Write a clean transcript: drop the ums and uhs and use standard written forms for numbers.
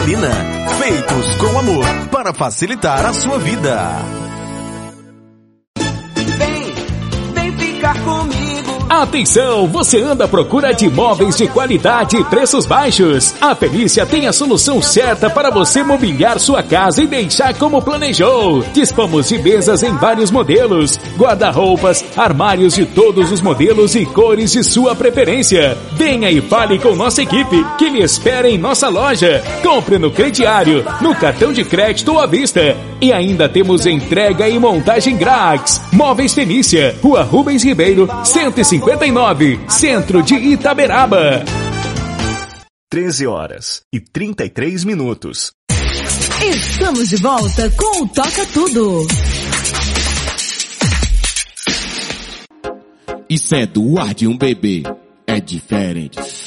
Salina. Feitos com amor para facilitar a sua vida. Vem ficar comigo. Atenção, você anda à procura de imóveis de qualidade e preços baixos? A Felícia tem a solução certa para você mobiliar sua casa e deixar como planejou. Dispomos de mesas em vários modelos, guarda-roupas, armários de todos os modelos e cores de sua preferência. Venha e fale com nossa equipe que lhe espera em nossa loja. Compre no crediário, no cartão de crédito ou à vista. E ainda temos entrega e montagem grátis. Móveis Felícia, Rua Rubens Ribeiro, 159, Centro de Itaberaba. 13h33. Estamos de volta com o Toca Tudo. Isso é do ar de um bebê. É diferente.